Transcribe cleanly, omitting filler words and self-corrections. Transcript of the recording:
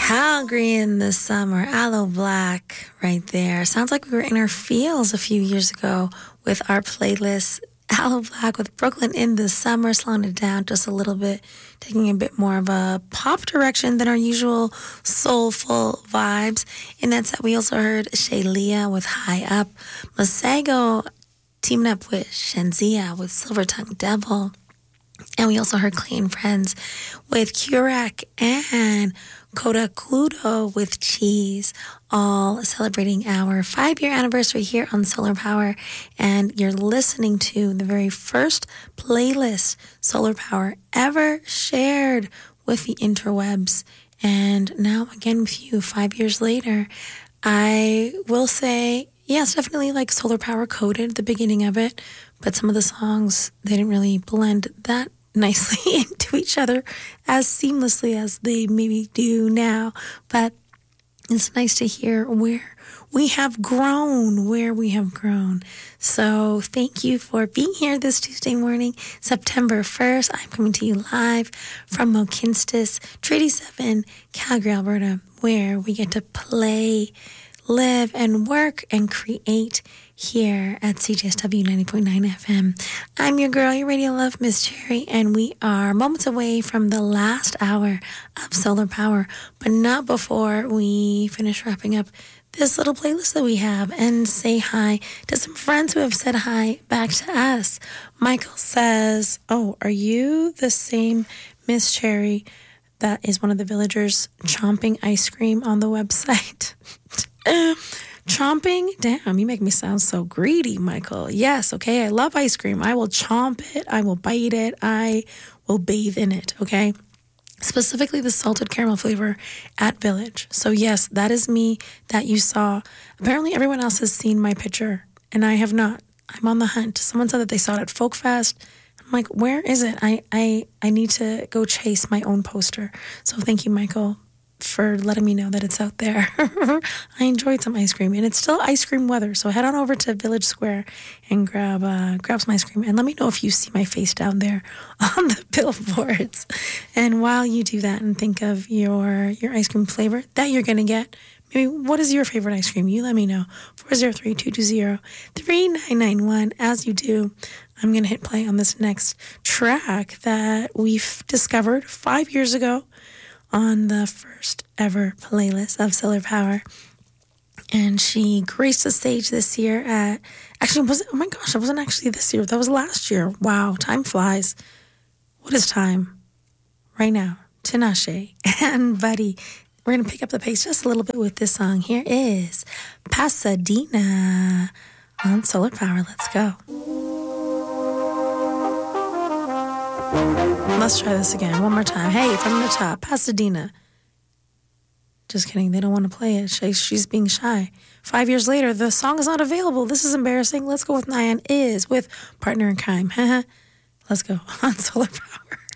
Calgary in the summer, Aloe Black right there. Sounds like we were in our fields a few years ago with our playlist. Aloe Black with Brooklyn in the summer, slowing it down just a little bit, taking a bit more of a pop direction than our usual soulful vibes. In that set, we also heard Shaylia with High Up, Masego teaming up with Shenzia with Silver Tongue Devil. And we also heard Clay and Friends with Kurak and Koda Kudo with Cheese, all celebrating our 5-year anniversary here on Solar Power. And you're listening to the very first playlist Solar Power ever shared with the interwebs. And now again with you 5 years later, I will say, yeah, it's definitely like Solar Power coded, the beginning of it. But some of the songs, they didn't really blend that nicely into each other as seamlessly as they maybe do now. But it's nice to hear where we have grown, So thank you for being here this Tuesday morning, September 1st. I'm coming to you live from Mohkinstsis, Treaty 7, Calgary, Alberta, where we get to play, live, and work and create here at CJSW 90.9 FM. I'm your girl, your radio love, Miss Cherry, and we are moments away from the last hour of Solar Power, but not before we finish wrapping up this little playlist that we have and say hi to some friends who have said hi back to us. Michael says, oh, are you the same Miss Cherry that is one of the villagers chomping ice cream on the website? Chomping? Damn, you make me sound so greedy, Michael. Yes, okay, I love ice cream. I will chomp it. I will bite it. I will bathe in it, okay? Specifically the salted caramel flavor at Village. So yes, that is me that you saw. Apparently everyone else has seen my picture, and I have not. I'm on the hunt. Someone said that they saw it at Folk Fest. I'm like, where is it? I need to go chase my own poster. So thank you, Michael, for letting me know that it's out there. I enjoyed some ice cream, and it's still ice cream weather, so head on over to Village Square and grab some ice cream, and let me know if you see my face down there on the billboards. And while you do that and think of your ice cream flavor that you're going to get, maybe what is your favorite ice cream? You let me know. 403-220-3991. As you do, I'm going to hit play on this next track that we've discovered 5 years ago on the first ever playlist of Solar Power. And she graced the stage this year at, actually, oh my gosh, it wasn't actually this year. That was last year. Wow, time flies. What is time? Right now, Tinashe and Buddy. We're going to pick up the pace just a little bit with this song. Here is Pasadena on Solar Power. Let's go. Let's try this again. One more time. Hey, from the top, Pasadena. Just kidding. They don't want to play it. She's being shy. 5 years later, the song is not available. This is embarrassing. Let's go with Nyan Is with Partner in Crime. Let's go on Solar Power.